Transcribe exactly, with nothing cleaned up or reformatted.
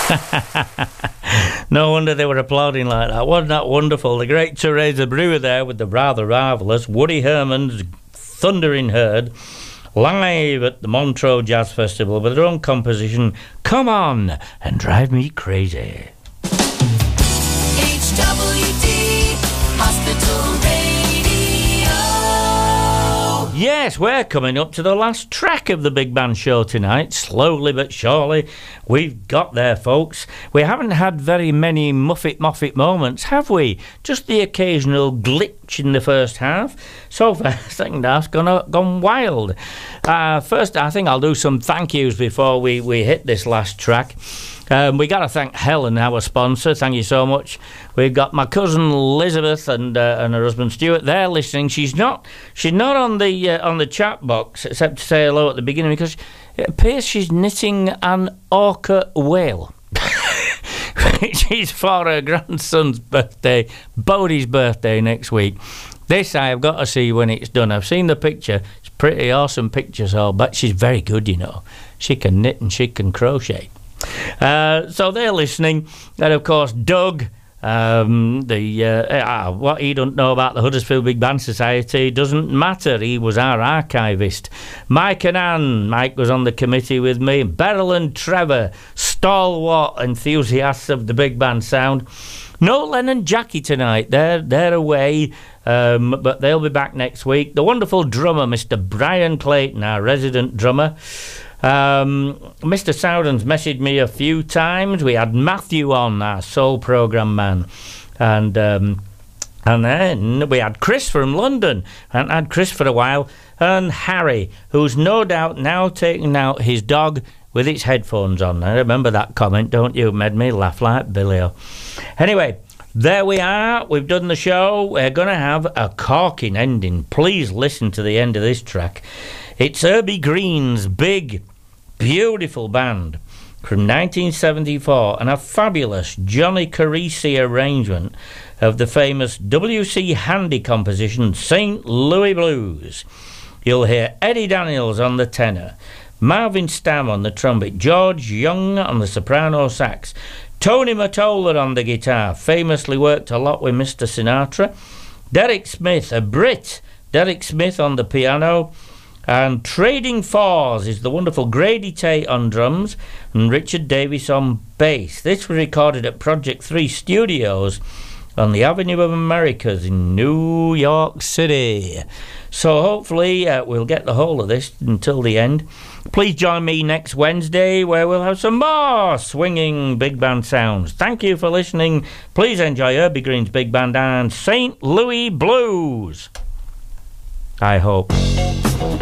No wonder they were applauding like that. Wasn't that wonderful? The great Teresa Brewer there with the rather marvellous Woody Herman's Thundering Herd, live at the Montreux Jazz Festival with their own composition, Come On and Drive Me Crazy. H W D Hospital Radio. Yes, we're coming up to the last track of the Big Band Show tonight. Slowly but surely, we've got there, folks. We haven't had very many Muffet Moffet moments, have we? Just the occasional glitch in the first half. So far, second half's gone, gone wild. Uh, first, I think I'll do some thank yous before we, we hit this last track. Um, we got to thank Helen, our sponsor. Thank you so much. We've got my cousin Elizabeth and uh, and her husband Stuart. They're listening. She's not she's not on the uh, on the chat box except to say hello at the beginning because it appears she's knitting an orca whale, which is for her grandson's birthday, Bodie's birthday next week. This I have got to see when it's done. I've seen the picture. It's pretty awesome picture, so but she's very good, you know. She can knit and she can crochet. Uh, so they're listening, and of course Doug, um, the uh, uh, what he don't know about the Huddersfield Big Band Society doesn't matter. He was our archivist. Mike and Anne, Mike was on the committee with me. Beryl and Trevor, stalwart enthusiasts of the big band sound. No Len and Jackie tonight. They're they're away, um, but they'll be back next week. The wonderful drummer, Mister Brian Clayton, our resident drummer. Um, Mister Soudens messaged me a few times. We had Matthew on, our soul programme man, and um, and then we had Chris from London, and had Chris for a while, and Harry, who's no doubt now taking out his dog with its headphones on. I remember that comment, don't you? Made me laugh like Billy-O. Anyway, there we are. We've done the show. We're going to have a corking ending. Please listen to the end of this track. It's Herbie Green's big, beautiful band from nineteen seventy-four and a fabulous Johnny Carisi arrangement of the famous W C Handy composition Saint Louis Blues. You'll hear Eddie Daniels on the tenor, Marvin Stamm on the trumpet, George Young on the soprano sax, Tony Mottola on the guitar, famously worked a lot with Mister Sinatra, Derek Smith, a Brit, Derek Smith on the piano, and Trading Fours is the wonderful Grady Tate on drums and Richard Davis on bass. This was recorded at Project three Studios on the Avenue of Americas in New York City. So hopefully uh, we'll get the whole of this until the end. Please join me next Wednesday where we'll have some more swinging big band sounds. Thank you for listening. Please enjoy Herbie Green's big band and Saint Louis Blues. I hope.